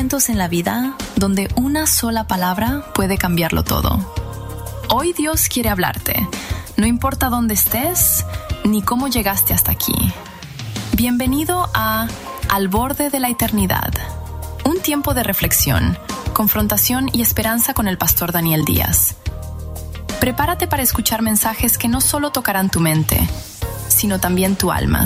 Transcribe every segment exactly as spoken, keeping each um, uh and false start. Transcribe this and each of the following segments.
momentos en la vida donde una sola palabra puede cambiarlo todo. Hoy Dios quiere hablarte, no importa dónde estés ni cómo llegaste hasta aquí. Bienvenido a Al Borde de la Eternidad, un tiempo de reflexión, confrontación y esperanza con el pastor Daniel Díaz. Prepárate para escuchar mensajes que no solo tocarán tu mente, sino también tu alma.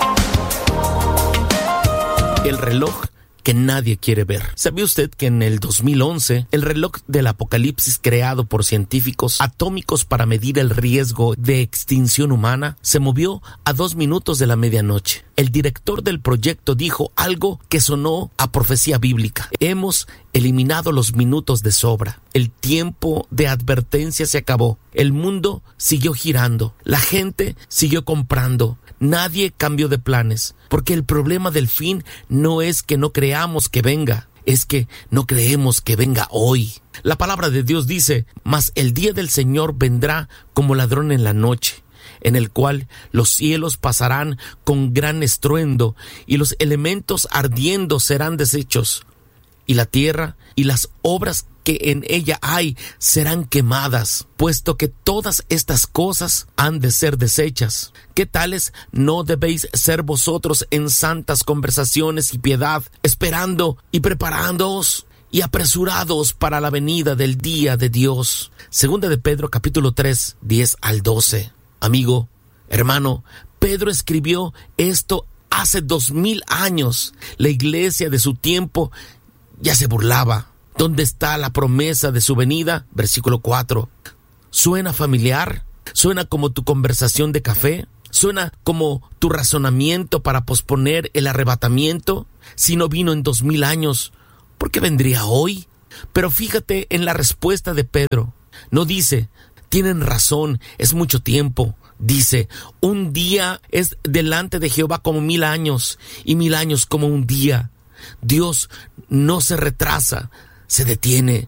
El reloj que nadie quiere ver. ¿Sabía usted que en el dos mil once el reloj del apocalipsis creado por científicos atómicos para medir el riesgo de extinción humana se movió a dos minutos de la medianoche? El director del proyecto dijo algo que sonó a profecía bíblica. Hemos eliminado los minutos de sobra. El tiempo de advertencia se acabó. El mundo siguió girando. La gente siguió comprando. Nadie cambió de planes, porque el problema del fin no es que no creamos que venga, es que no creemos que venga hoy. La palabra de Dios dice: mas el día del Señor vendrá como ladrón en la noche, en el cual los cielos pasarán con gran estruendo, y los elementos ardiendo serán deshechos, y la tierra y las obras que en ella hay serán quemadas, puesto que todas estas cosas han de ser deshechas. ¿Qué tales no debéis ser vosotros en santas conversaciones y piedad, esperando y preparándoos y apresurados para la venida del día de Dios? Segunda de Pedro, capítulo tres, diez al doce. Amigo, hermano, Pedro escribió esto hace dos mil años. La iglesia de su tiempo ya se burlaba. ¿Dónde está la promesa de su venida? Versículo cuatro. ¿Suena familiar? ¿Suena como tu conversación de café? ¿Suena como tu razonamiento para posponer el arrebatamiento? Si no vino en dos mil años, ¿por qué vendría hoy? Pero fíjate en la respuesta de Pedro. No dice: tienen razón, es mucho tiempo. Dice: un día es delante de Jehová como mil años, y mil años como un día. Dios no se retrasa, se detiene,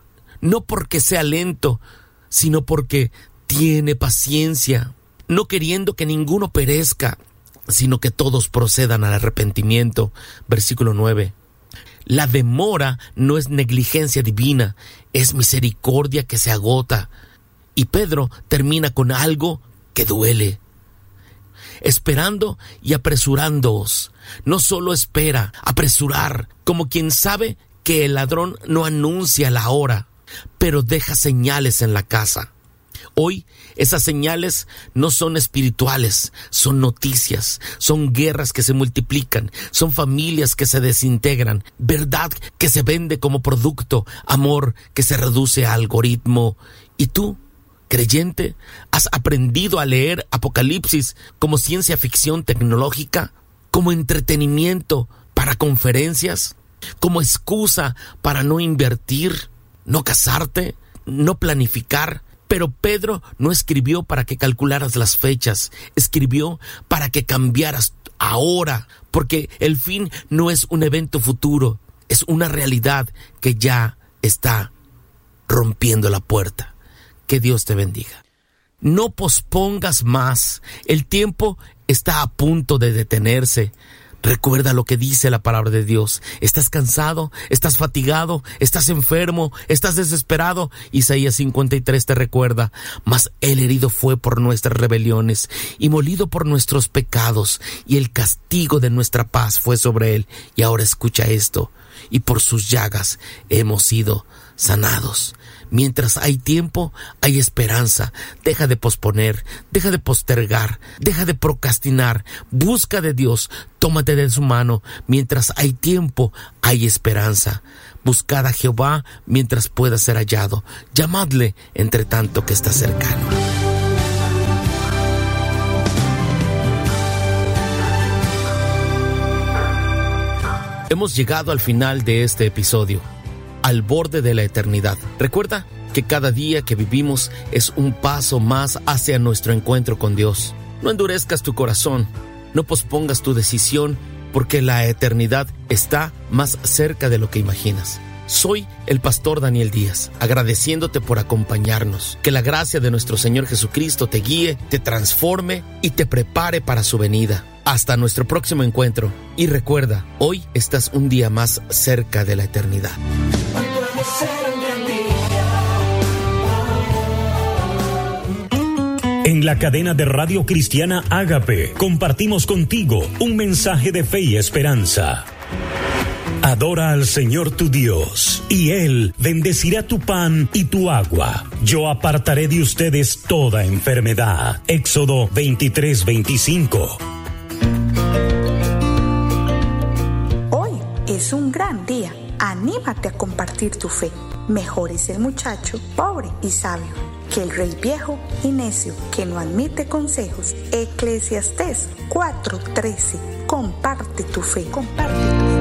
no porque sea lento, sino porque tiene paciencia, no queriendo que ninguno perezca, sino que todos procedan al arrepentimiento. Versículo nueve. La demora no es negligencia divina, es misericordia que se agota. Y Pedro termina con algo que duele. Esperando y apresurándoos. No solo espera, apresurar, como quien sabe que el ladrón no anuncia la hora, pero deja señales en la casa. Hoy esas señales no son espirituales, son noticias, son guerras que se multiplican, son familias que se desintegran, verdad que se vende como producto, amor que se reduce a algoritmo. Y tú, creyente, ¿has aprendido a leer Apocalipsis como ciencia ficción tecnológica, como entretenimiento para conferencias, como excusa para no invertir, no casarte, no planificar? Pero Pedro no escribió para que calcularas las fechas, escribió para que cambiaras ahora, porque el fin no es un evento futuro, es una realidad que ya está rompiendo la puerta. Que Dios te bendiga. No pospongas más, el tiempo está a punto de detenerse. Recuerda lo que dice la palabra de Dios. ¿Estás cansado? ¿Estás fatigado? ¿Estás enfermo? ¿Estás desesperado? Isaías cincuenta y tres te recuerda: mas el herido fue por nuestras rebeliones y molido por nuestros pecados, y el castigo de nuestra paz fue sobre él. Y ahora escucha esto: y por sus llagas hemos sido sanados. Mientras hay tiempo, hay esperanza. Deja de posponer, deja de postergar, deja de procrastinar. Busca de Dios, tómate de su mano. Mientras hay tiempo, hay esperanza. Buscad a Jehová mientras pueda ser hallado. Llamadle entre tanto que está cercano. Hemos llegado al final de este episodio. Al borde de la eternidad. Recuerda que cada día que vivimos es un paso más hacia nuestro encuentro con Dios. No endurezcas tu corazón, no pospongas tu decisión, porque la eternidad está más cerca de lo que imaginas. Soy el pastor Daniel Díaz, agradeciéndote por acompañarnos. Que la gracia de nuestro Señor Jesucristo te guíe, te transforme y te prepare para su venida. Hasta nuestro próximo encuentro. Y recuerda, hoy estás un día más cerca de la eternidad. En la cadena de Radio Cristiana Ágape, compartimos contigo un mensaje de fe y esperanza. Adora al Señor tu Dios, y Él bendecirá tu pan y tu agua. Yo apartaré de ustedes toda enfermedad. Éxodo veintitrés veinticinco. Hoy es un gran día. Anímate a compartir tu fe. Mejor es el muchacho pobre y sabio que el rey viejo y necio que no admite consejos. Eclesiastés cuatro trece. Comparte tu fe. Comparte tu fe.